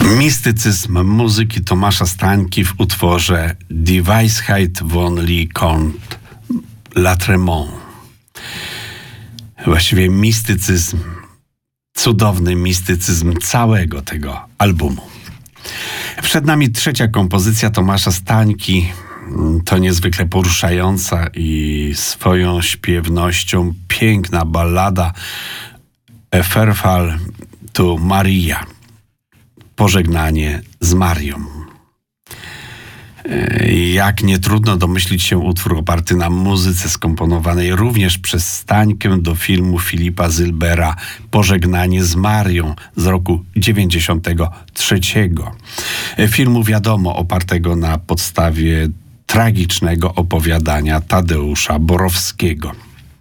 Mistycyzm muzyki Tomasza Stańki w utworze Die Weisheit von Leconte Latremont. Właściwie mistycyzm, cudowny mistycyzm całego tego albumu. Przed nami trzecia kompozycja Tomasza Stańki. To niezwykle poruszająca i swoją śpiewnością piękna ballada Farewell to Maria. Pożegnanie z Marią. Jak nie trudno domyślić się, utwór oparty na muzyce skomponowanej również przez Stańkę do filmu Filipa Zylbera Pożegnanie z Marią z roku 1993. Filmu, wiadomo, opartego na podstawie tragicznego opowiadania Tadeusza Borowskiego.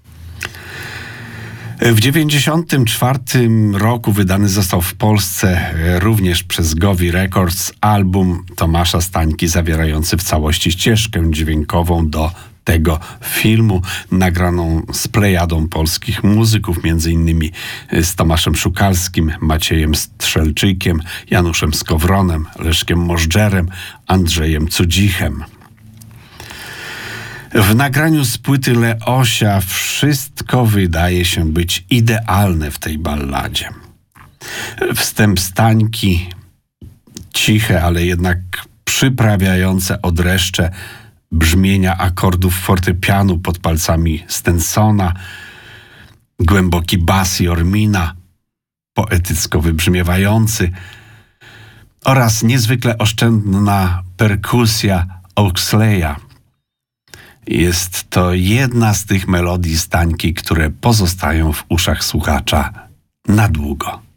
W 1994 roku wydany został w Polsce również przez Gowi Records album Tomasza Stańki zawierający w całości ścieżkę dźwiękową do tego filmu, nagraną z plejadą polskich muzyków, m.in. z Tomaszem Szukalskim, Maciejem Strzelczykiem, Januszem Skowronem, Leszkiem Możdżerem, Andrzejem Cudzichem. W nagraniu z płyty Leosia wszystko wydaje się być idealne w tej balladzie. Wstęp Stańki, ciche, ale jednak przyprawiające odreszcze brzmienia akordów fortepianu pod palcami Stensona, głęboki bas Jormina, poetycko wybrzmiewający, oraz niezwykle oszczędna perkusja Oxleya. Jest to jedna z tych melodii Stańki, które pozostają w uszach słuchacza na długo.